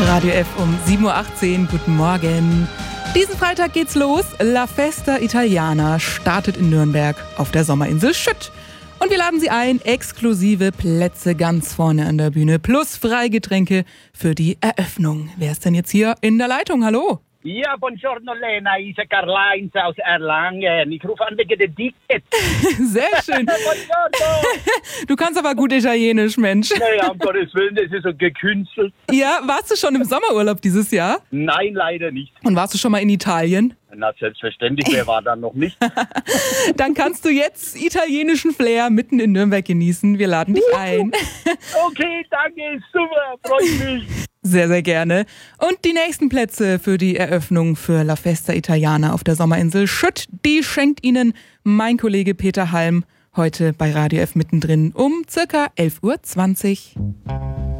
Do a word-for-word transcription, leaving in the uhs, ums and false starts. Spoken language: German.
Radio F um sieben Uhr achtzehn. Guten Morgen. Diesen Freitag geht's los. La Festa Italiana startet in Nürnberg auf der Sommerinsel Schütt. Und wir laden Sie ein, exklusive Plätze ganz vorne an der Bühne plus Freigetränke für die Eröffnung. Wer ist denn jetzt hier in der Leitung? Hallo? Ja, buongiorno Lena, ich bin Karl-Heinz aus Erlangen. Ich rufe an wegen der Tickets. Sehr schön. Buongiorno. Du kannst aber gut Italienisch, Mensch. Naja, um Gottes Willen, das ist so gekünstelt. Ja, warst du schon im Sommerurlaub dieses Jahr? Nein, leider nicht. Und warst du schon mal in Italien? Na, selbstverständlich, wer war dann noch nicht? Dann kannst du jetzt italienischen Flair mitten in Nürnberg genießen. Wir laden dich ein. Okay, danke, super, freut mich. Sehr, sehr gerne. Und die nächsten Plätze für die Eröffnung für La Festa Italiana auf der Sommerinsel Schütt, die schenkt Ihnen mein Kollege Peter Halm heute bei Radio F mittendrin um circa elf Uhr zwanzig.